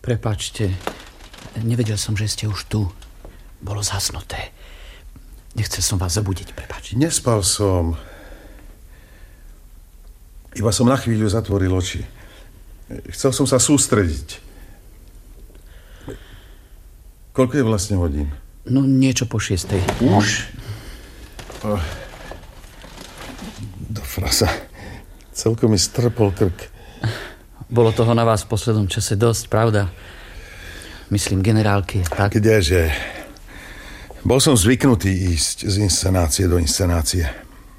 Prepáčte, nevedel som, že ste už tu. Bolo zhasnuté. Nechcel som vás zabudiť, prepáčte. Nespal som. Iba som na chvíľu zatvoril oči. Chcel som sa sústrediť. Koľko je vlastne hodín? No, niečo po 6:00. Už? Do frasa. Celkom mi strpol krk. Bolo toho na vás v poslednom čase dosť, pravda? Myslím, generálky, tak? Kdeže? Bol som zvyknutý ísť z inscenácie do inscenácie.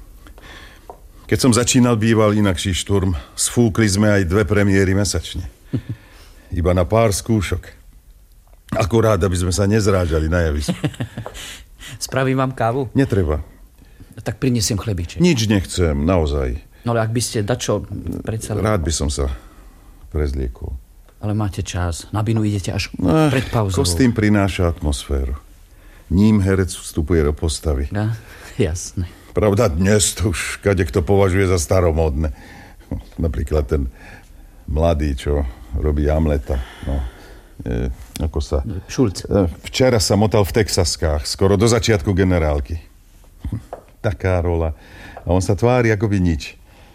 Keď som začínal, býval inakší šturm. Sfúkli sme aj 2 premiéry mesačne. Iba na pár skúšok. Akurát, aby sme sa nezrážali na javisku. Spravím vám kávu? Netreba. Tak prinesiem chlebiček. Nič nechcem, naozaj. No ale ak by ste dačo predsa... Rád by som sa prezliekol. Ale máte čas. Na binu idete až pred pauzou. Kostým prináša atmosféru. Ním herec vstupuje do postavy. Ja, jasné. Pravda, dnes to už kadekto považuje za staromódne. Napríklad ten mladý, čo robí Hamleta. No, ako sa... Šulc. Včera sa motal v Texaskách, skoro do začiatku generálky. Taká rola. A on sa tvári, ako by nič.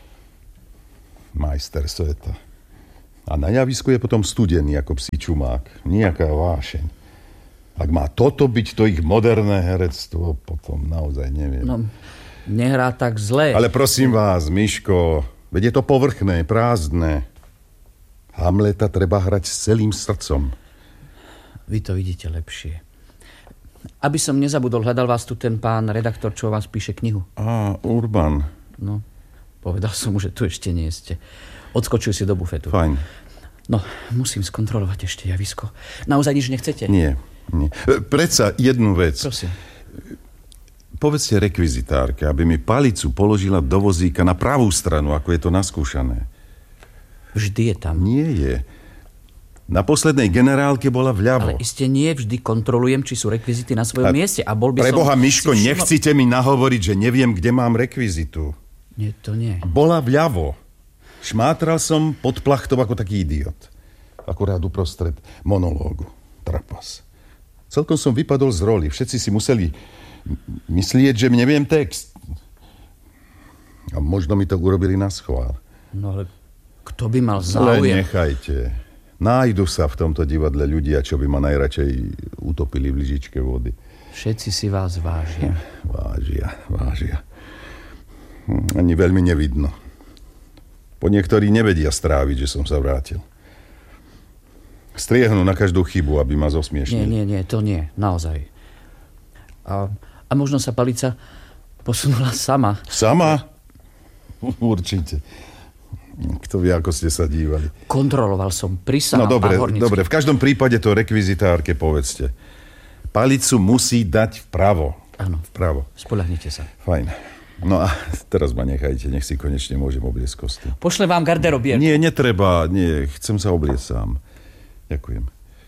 Majster sveta. A na javisku je potom studený, ako psí čumák. Nijaká vášeň. Ak má toto byť to ich moderné herectvo, potom naozaj neviem. No, nehrá tak zle. Ale prosím vás, Miško, veď je to povrchné, prázdne. Hamleta treba hrať s celým srdcom. Vy to vidíte lepšie. Aby som nezabudol, hľadal vás tu ten pán redaktor, čo vás píše knihu. Urban. No, povedal som mu, že tu ešte nie ste. Odskočil si do bufetu. Fajn. No, musím skontrolovať ešte javisko. Naozaj nič nechcete? Nie. Predsa jednu vec. Prosím. Povedzte rekvizitárke, aby mi palicu položila do vozíka na pravú stranu, ako je to naskúšané. Vždy je tam. Nie je. Na poslednej generálke bola vľavo. Ale iste nie vždy kontrolujem, či sú rekvizity na svojom mieste. A bol by Preboha, som... Miško, nechcite mi nahovoriť, že neviem, kde mám rekvizitu. Nie, to nie. Bola vľavo. Šmátral som pod plachtou ako taký idiot. Akurát uprostred monológu. Trapas. Celkom som vypadol z roli. Všetci si museli myslieť, že neviem text. A možno mi to urobili na schvál. No ale kto by mal záujem? Ale nechajte. Nájdu sa v tomto divadle ľudia, čo by ma najradšej utopili v lyžičke vody. Všetci si vás vážia. Vážia. Ani veľmi nevidno. Po niektorí nevedia stráviť, že som sa vrátil. Striehnú na každú chybu, aby ma zosmiešnili. Nie, to nie, naozaj. A možno sa palica posunula sama. Sama? Určite. Kto vie, ako ste sa dívali. Kontroloval som, prisahal. No dobre, v každom prípade to rekvizitárke povedzte. Palicu musí dať vpravo. Áno, vpravo. Spoľahnite sa. Fajn. No a teraz ma nechajte, nech si konečne môžem obliecť kostým. Pošle vám garderobierku. Nie, netreba, chcem sa obliecť sám. Ďakujem.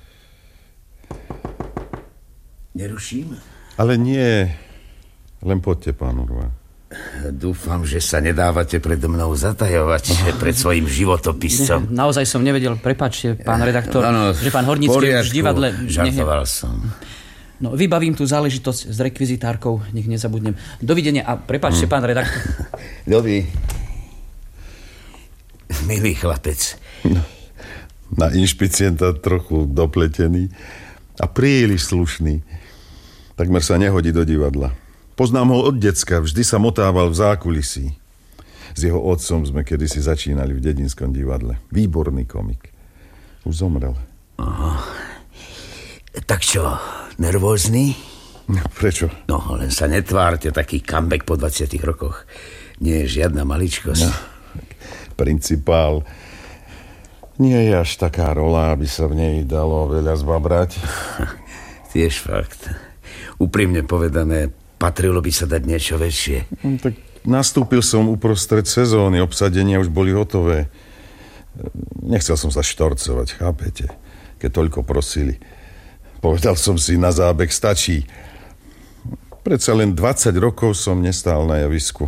Neruším? Ale nie, len poďte, pán Urban. Dúfam, že sa nedávate predo mnou zatajovať pred svojím životopiscom. Naozaj som nevedel, prepáčte, pán redaktor, že pán Hornický už v divadle... Žartoval som. No, vybavím tú záležitosť s rekvizitárkou, nech nezabudnem. Dovidenia a prepáčte, pán redaktor. Dobrý. Milý chlapec. Na inšpicienta trochu dopletený a príliš slušný. Takmer sa nehodí do divadla. Poznám ho od decka, vždy sa motával v zákulisí. S jeho otcom sme kedysi začínali v dedinskom divadle. Výborný komik. Už zomrel. Aha. Tak čo, nervózny? Prečo? No, len sa netvárte, taký comeback po 20 rokoch. Nie je žiadna maličkosť. No, principál. Nie je až taká rola, aby sa v nej dalo veľa zbabrať. Tiež fakt. Úprimne povedané, patrilo by sa dať niečo väčšie. Tak nastúpil som uprostred sezóny, obsadenia už boli hotové. Nechcel som sa štorcovať, chápete? Keď toľko prosili. Povedal som si, na zábeh stačí. Predsa len 20 rokov som nestál na javisku.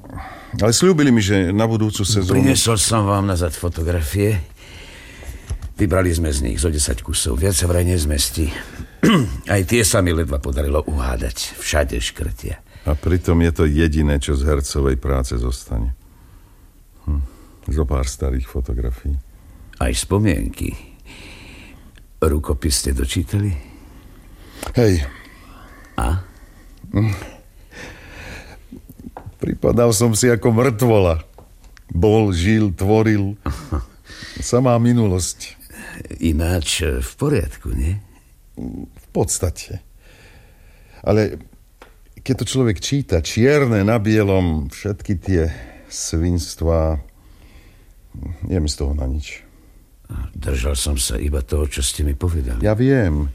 Ale sľúbili mi, že na budúcu sezónu... Prinesol som vám nazad fotografie. Vybrali sme z nich zo 10 kusov. Viac sa vraj nezmestí. Aj tie sa mi ledva podarilo uhádať. Všade škrtia. A pritom je to jediné, čo z hercovej práce zostane. Zo pár starých fotografií. Aj spomienky. Rukopis ste dočítali? Hej. A? Pripadal som si ako mŕtvola. Bol, žil, tvoril. Samá minulosť. Ináč v poriadku, nie? V podstate. Ale keď to človek číta čierne na bielom, všetky tie svinstvá, je mi z toho na nič. Držal som sa iba toho, čo ste mi povedali. Ja viem.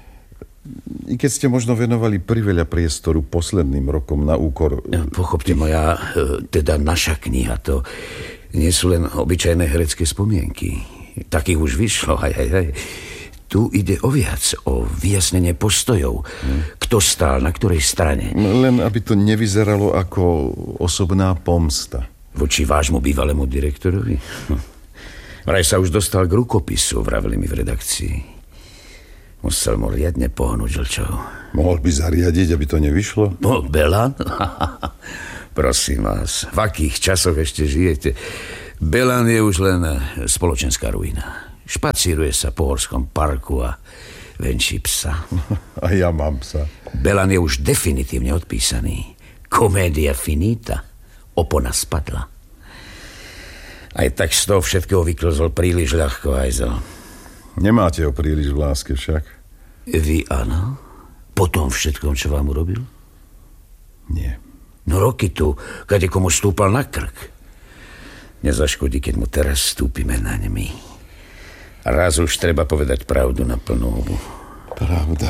I keď ste možno venovali priveľa priestoru posledným rokom na úkor... Pochopte, teda naša kniha, to nie sú len obyčajné herecké spomienky. Takých už vyšlo, aj. Tu ide o viac, o vyjasnenie postojov. Kto stál, na ktorej strane. Len aby to nevyzeralo ako osobná pomsta. Voči vášmu bývalému direktorovi? Vraj sa už dostal k rukopisu, vravili mi v redakcii. Musel mu riadne pohnúť žlčou. Mohol by zariadiť, aby to nevyšlo? No, Belan? Prosím vás, v akých časoch ešte žijete? Belan je už len spoločenská ruina. Špacíruje sa po horskom parku a venčí psa. A ja mám psa. Belan je už definitívne odpísaný. Komédia finita. Opona spadla. Aj tak z toho všetkého vyklzol príliš ľahko, Ajzel. Nemáte ho príliš v láske však? Vy áno? Po tom všetkom, čo vám urobil? Nie. No roky tu, kade komu stúpal na krk. Nezaškodí, keď mu teraz stúpime na nemi. Raz už treba povedať pravdu na plnú hubu. Pravda.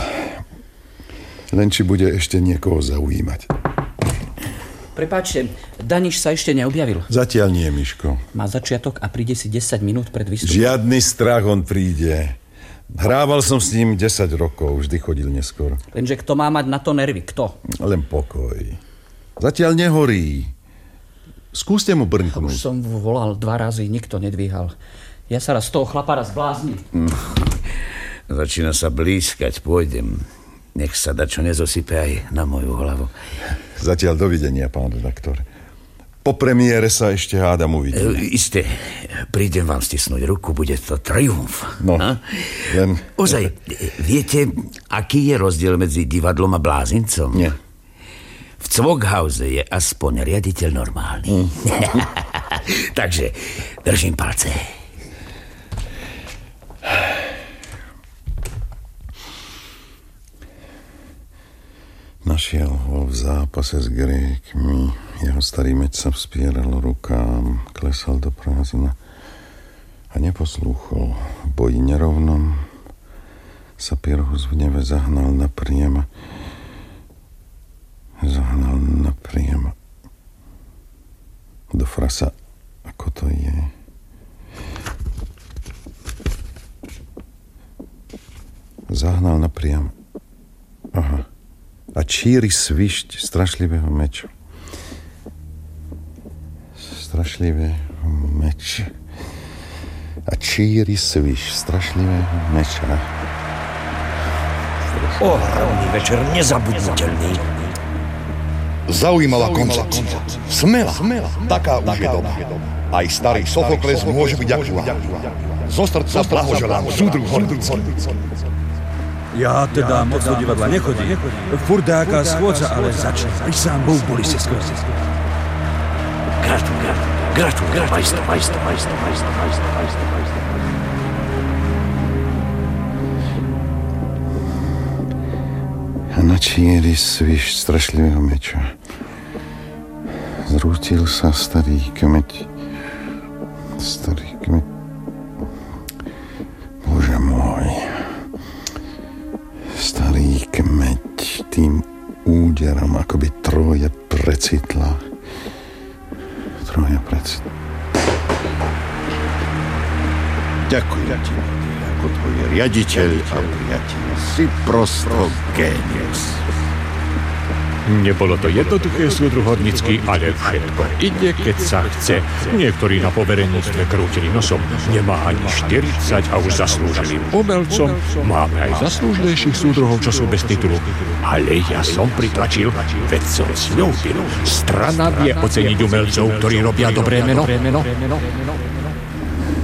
Len či bude ešte niekoho zaujímať. Prepáčte, Daniš sa ešte neobjavil. Zatiaľ nie, Miško. Má začiatok a príde si 10 minút pred výstupom. Žiadny strach, on príde. Hrával som s ním 10 rokov, vždy chodil neskôr. Lenže kto má mať na to nervy? Kto? Len pokoj. Zatiaľ nehorí. Skúste mu brnknúť. Už som volal 2 razy, nikto nedvíhal. Ja sa raz z toho chlapara zbláznim. Začína sa blízkať, pôjdem. Nech sa dačo nezosype aj na moju hlavu. Zatiaľ dovidenia, pán redaktor. Po premiére sa ešte hádam uvidíme. Isté, prídem vám stisnúť ruku, bude to triumf. No, len... Ozaj, viete, aký je rozdiel medzi divadlom a blázincom? Nie. V Cvokhause je aspoň riaditeľ normálny. Takže držím palce. Našiel ho v zápase s Grékmi. Jeho starý meč sa vspieral rukám, klesal do prázdna a neposlúchol. V boji nerovnom sa Pyrrhus v neve zahnal napriem. Do frasa, ako to je. Zahnal napriem. Aha. A číri svišť strašlivého meča. A číri svišť strašlivého meča. Ohromný večer, nezabudnutelný. Zaujímavá koncepcia. Smela. Taká už je doba. Aj starý Sofokles môže byť aktuálny. Zo srdca blahoželám súdruh Hornický. Ja teda moc do divadla nechodím. Furt nejaká schôdza, ale začne. Prisám Bohu, boli ste skôr. Gratulujem, majster. A na číri svišť strašlivého meča zrútil sa starý kmeť. Bože môj. Starý kmeť tým úderom akoby Trója precitla. Ďakujem ti, ako tvoj riaditeľ a priateľ. Si prosto génius. Nebolo to jednoduché súdruhodnícky, ale všetko ide, keď sa chce. Niektorí na povereníctve krútili nosom. Nemá ani 40 a už zaslúžilým umelcom. Máme aj zaslúžilejších súdruhov, čo sú bez titulu. Ale ja som pritlačil, veď som sľúbil. Strana vie oceniť umelcov, ktorí robia dobré meno.